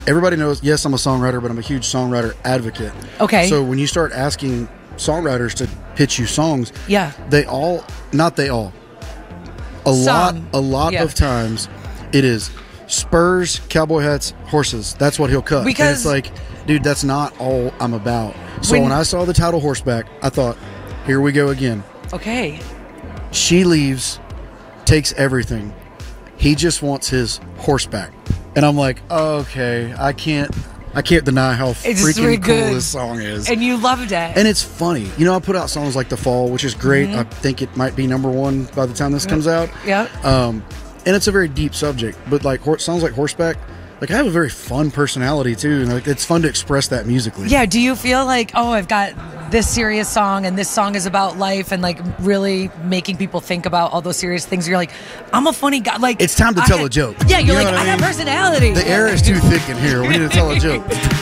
everybody knows, yes, I'm a songwriter, but I'm a huge songwriter advocate. Okay. So when you start asking songwriters to pitch you songs, Yeah. not they all, a lot Yeah. of times it is spurs, cowboy hats, horses. That's what he'll cut. Because- and it's like, dude, that's not all I'm about. So when I saw the title Horseback, I thought, here we go again. Okay. She leaves, takes everything. He just wants his horseback. And I'm like, okay, I can't deny how It's freaking really cool good. this song is. And you loved it. And it's funny. You know, I put out songs like The Fall, which is great. I think it might be #1 by the time this comes out. Yeah. And it's a very deep subject. But like songs like Horseback, like I have a very fun personality too. And like it's fun to express that musically. Yeah, do you feel like, oh, I've got this serious song and this song is about life and like really making people think about all those serious things? You're like, I'm a funny guy. Like It's time to tell a joke. Yeah, you're You know like, what I I got mean? personality. The air is too thick in here. We need to tell a joke.